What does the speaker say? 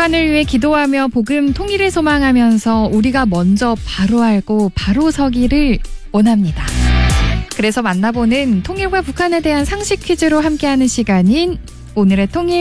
북한을 위해 기도하며 복음 통일을 소망하면서 우리가 먼저 바로 알고 바로 서기를 원합니다. 그래서 만나보는 통일과 북한에 대한 상식 퀴즈로 함께하는 시간인 오늘의 통일